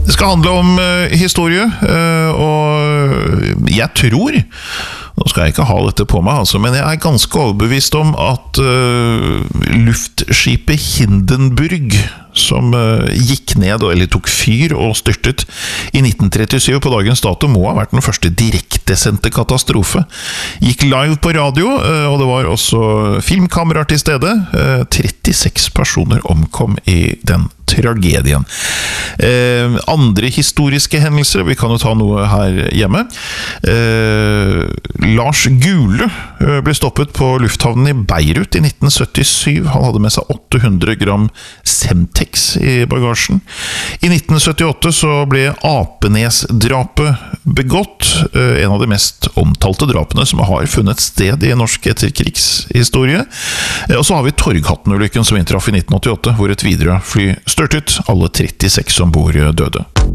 Det skal handle om historie, og jeg tror, nå skal jeg ikke ha dette på meg altså, men jeg er ganske overbevist om at luftskipet Hindenburg, som gikk ned, eller tok fyr og styrtet i 1937 på dagens dato, må ha vært den første direktesendte katastrofe. Gikk live på radio, og det var også filmkameraer til stede. 36 personer omkom i den tragedien. Andre historiske hendelser, vi kan jo ta noe her hjemme. Lars Gule ble stoppet på lufthavnen i Beirut i 1977. Han hadde med seg 800 gram Semtex i bagasjen. I 1978 så ble Apenes-drapet begått, en av de mest omtalte drapene som har funnet sted i norsk etterkrigshistorie. Og så har vi Torghatten-ulykken som inntraff i 1988, hvor et Widerøe-fly størtet. Alle 36 som bor døde.